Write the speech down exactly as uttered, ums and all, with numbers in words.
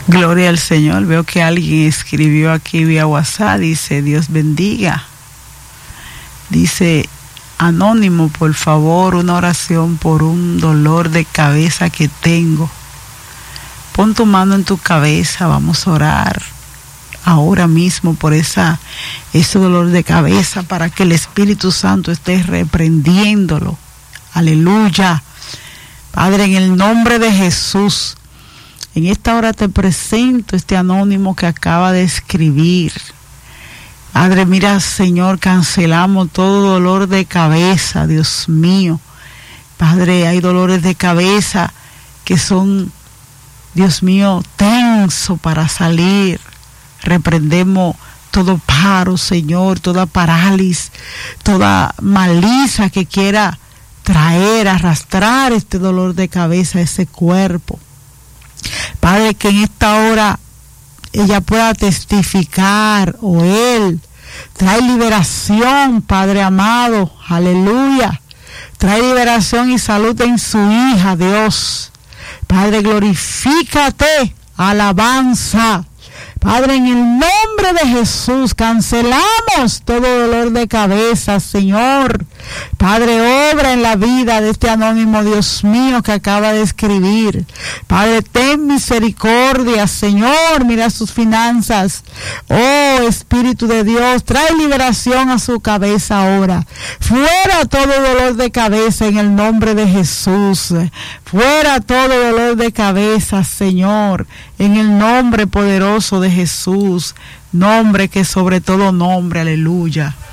Gloria al Señor. Veo que alguien escribió aquí vía WhatsApp, dice, Dios bendiga. Dice, anónimo, por favor, una oración por un dolor de cabeza que tengo. Pon tu mano en tu cabeza, vamos a orar ahora mismo por esa, ese dolor de cabeza, para que el Espíritu Santo esté reprendiéndolo. Aleluya. Padre, en el nombre de Jesús, en esta hora te presento este anónimo que acaba de escribir. Padre, mira, Señor, cancelamos todo dolor de cabeza, Dios mío. Padre, hay dolores de cabeza que son, Dios mío, tenso para salir. Reprendemos todo paro, Señor, toda parálisis, toda malicia que quiera traer, arrastrar este dolor de cabeza a ese cuerpo. Padre, que en esta hora ella pueda testificar, o él, trae liberación, Padre amado, aleluya. Trae liberación y salud en su hija, Dios. Padre, glorifícate, alabanza. Padre, en el nombre de Jesús, cancelamos todo dolor de cabeza, Señor. Padre, obra en la vida de este anónimo, Dios mío, que acaba de escribir. Padre, ten misericordia, Señor, mira sus finanzas. Oh, Espíritu de Dios, trae liberación a su cabeza ahora. Fuera todo dolor de cabeza en el nombre de Jesús. Fuera todo dolor de cabeza, Señor, en el nombre poderoso de Jesús. Nombre que sobre todo nombre, aleluya.